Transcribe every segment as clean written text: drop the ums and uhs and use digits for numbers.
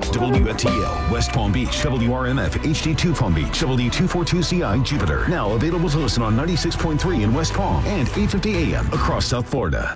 WFTL, West Palm Beach, WRMF, HD2 Palm Beach, W242CI, Jupiter. Now available to listen on 96.3 in West Palm and 850 AM across South Florida.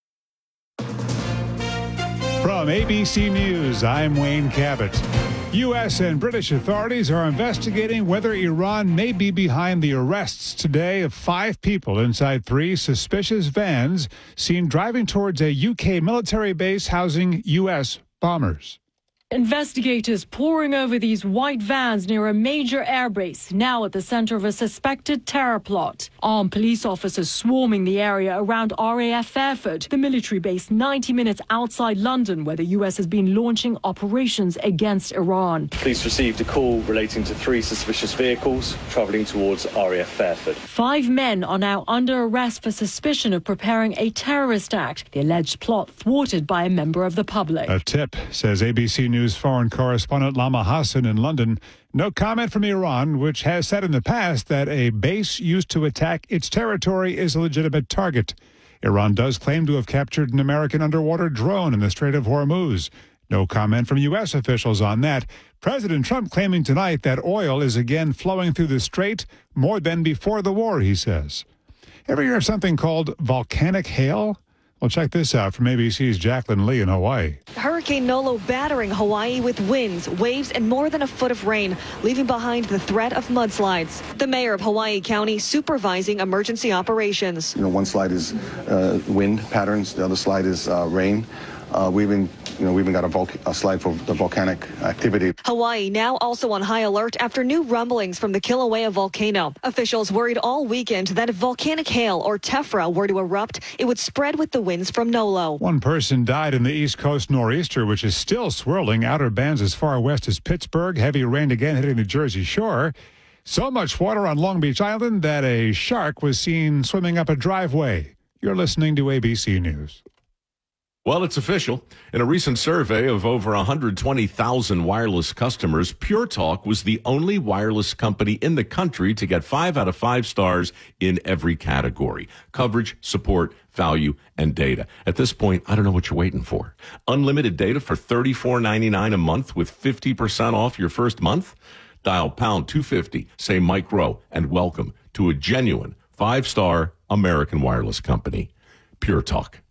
From ABC News, I'm Wayne Cabot. U.S. and British authorities are investigating whether Iran may be behind the arrests today of 5 people inside 3 suspicious vans seen driving towards a U.K. military base housing U.S. bombers. Investigators poring over these white vans near a major airbase, now at the center of a suspected terror plot. Armed police officers swarming the area around RAF Fairford, the military base 90 minutes outside London, where the U.S. has been launching operations against Iran. Police received a call relating to 3 suspicious vehicles travelling towards RAF Fairford. 5 men are now under arrest for suspicion of preparing a terrorist act, the alleged plot thwarted by a member of the public. A tip, says ABC News foreign correspondent Lama Hassan in London. No comment from Iran, which has said in the past that a base used to attack its territory is a legitimate target. Iran does claim to have captured an American underwater drone in the Strait of Hormuz. No comment from U.S. officials on that. President Trump claiming tonight that oil is again flowing through the strait more than before the war, he says. Ever hear of something called volcanic hail? Well, check this out from ABC's Jacqueline Lee in Hawaii. Hurricane Nolo battering Hawaii with winds, waves, and more than a foot of rain, leaving behind the threat of mudslides. The mayor of Hawaii County supervising emergency operations. One slide is wind patterns, the other slide is rain. We've even got a slide for the volcanic activity. Hawaii now also on high alert after new rumblings from the Kilauea volcano. Officials worried all weekend that if volcanic hail or tephra were to erupt, it would spread with the winds from Nolo. 1 person died in the East Coast nor'easter, which is still swirling outer bands as far west as Pittsburgh. Heavy rain again hitting the Jersey Shore. So much water on Long Beach Island that a shark was seen swimming up a driveway. You're listening to ABC News. Well, it's official. In a recent survey of over 120,000 wireless customers, Pure Talk was the only wireless company in the country to get 5 out of 5 stars in every category: coverage, support, value, and data. At this point, I don't know what you're waiting for. Unlimited data for $34.99 a month with 50% off your first month? Dial pound 250, say Mike Rowe, and welcome to a genuine 5-star American wireless company. Pure Talk.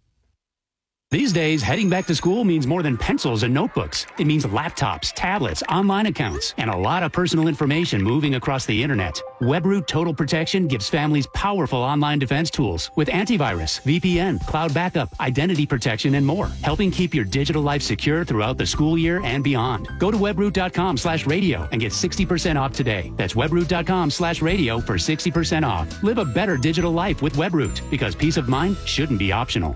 These days, heading back to school means more than pencils and notebooks. It means laptops, tablets, online accounts, and a lot of personal information moving across the internet. WebRoot Total Protection gives families powerful online defense tools with antivirus, VPN, cloud backup, identity protection, and more, helping keep your digital life secure throughout the school year and beyond. Go to webroot.com/radio and get 60% off today. That's webroot.com/radio for 60% off. Live a better digital life with WebRoot, because peace of mind shouldn't be optional.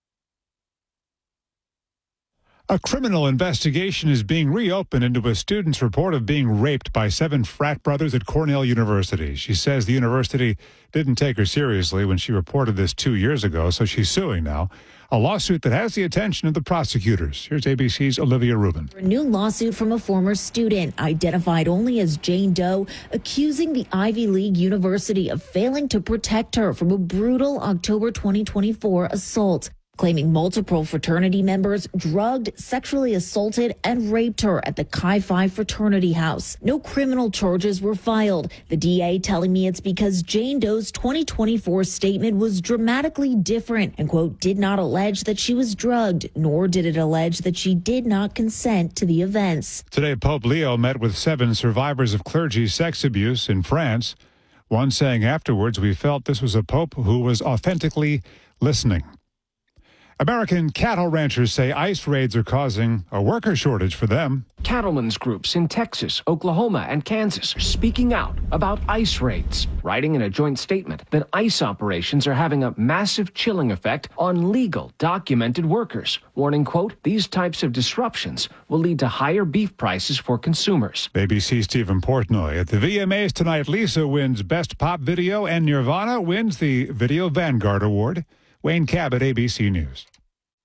A criminal investigation is being reopened into a student's report of being raped by 7 frat brothers at Cornell University. She says the university didn't take her seriously when she reported this 2 years ago, so she's suing now. A lawsuit that has the attention of the prosecutors. Here's ABC's Olivia Rubin. A new lawsuit from a former student, identified only as Jane Doe, accusing the Ivy League University of failing to protect her from a brutal October 2024 assault, claiming multiple fraternity members drugged, sexually assaulted, and raped her at the Chi Phi fraternity house. No criminal charges were filed. The DA telling me it's because Jane Doe's 2024 statement was dramatically different and, quote, did not allege that she was drugged, nor did it allege that she did not consent to the events. Today, Pope Leo met with 7 survivors of clergy sex abuse in France. One saying afterwards, we felt this was a pope who was authentically listening. American cattle ranchers say ICE raids are causing a worker shortage for them. Cattlemen's groups in Texas, Oklahoma, and Kansas are speaking out about ICE raids, writing in a joint statement that ICE operations are having a massive chilling effect on legal, documented workers, warning, quote, these types of disruptions will lead to higher beef prices for consumers. ABC Stephen Portnoy. At the VMAs tonight, Lisa wins Best Pop Video and Nirvana wins the Video Vanguard Award. Wayne Cabot, ABC News.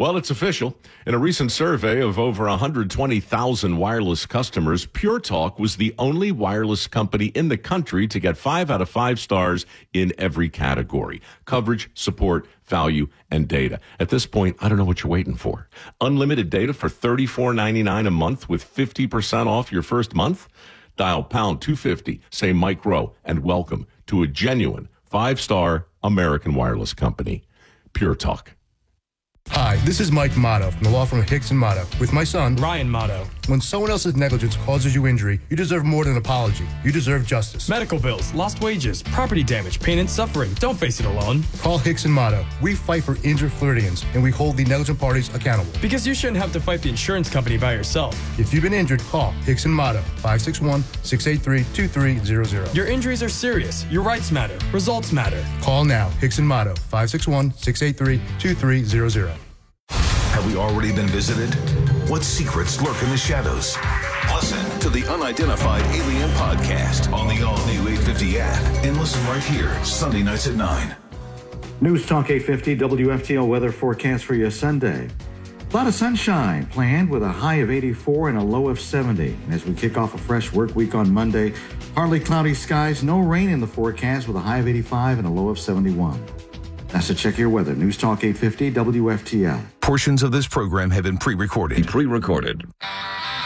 Well, it's official. In a recent survey of over 120,000 wireless customers, Pure Talk was the only wireless company in the country to get 5 out of 5 stars in every category: coverage, support, value, and data. At this point, I don't know what you're waiting for. Unlimited data for $34.99 a month with 50% off your first month? Dial pound 250, say Mike Rowe, and welcome to a genuine 5-star American wireless company, Pure Talk. Hi, this is Mike Motto from the law firm Hicks & Motto with my son, Ryan Motto. When someone else's negligence causes you injury, you deserve more than an apology. You deserve justice. Medical bills, lost wages, property damage, pain and suffering. Don't face it alone. Call Hicks & Motto. We fight for injured Floridians, and we hold the negligent parties accountable. Because you shouldn't have to fight the insurance company by yourself. If you've been injured, call Hicks & Motto, 561-683-2300. Your injuries are serious. Your rights matter. Results matter. Call now, Hicks & Motto, 561-683-2300. Have we already been visited? What secrets lurk in the shadows? Listen to the Unidentified Alien Podcast on the all-new 850 app and listen right here, Sunday nights at 9. News Talk 850 WFTL weather forecast for you Sunday. A lot of sunshine planned with a high of 84 and a low of 70. And as we kick off a fresh work week on Monday, partly cloudy skies, no rain in the forecast with a high of 85 and a low of 71. That's a check your weather. News Talk 850 WFTL. Portions of this program have been pre-recorded.